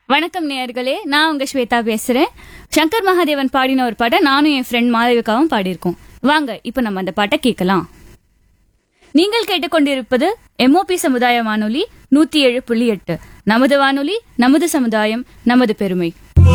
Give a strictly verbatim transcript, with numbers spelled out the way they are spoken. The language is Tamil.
வணக்கம் நேயர்களே, நான் உங்க ஸ்வேதா பேசுறேன். சங்கர் மகாதேவன் பாடின ஒரு பாட்டை நானும் என் ஃப்ரெண்ட் மாதவிகாவும் பாடியிருக்கோம். வாங்க இப்ப நம்ம அந்த பாட்டை கேட்கலாம். நீங்கள் கேட்டுக்கொண்டிருப்பது எம்ஓபி சமுதாய வானொலி நூத்தி ஏழு புள்ளி எட்டு. நமது வானொலி, நமது சமுதாயம், நமது பெருமை.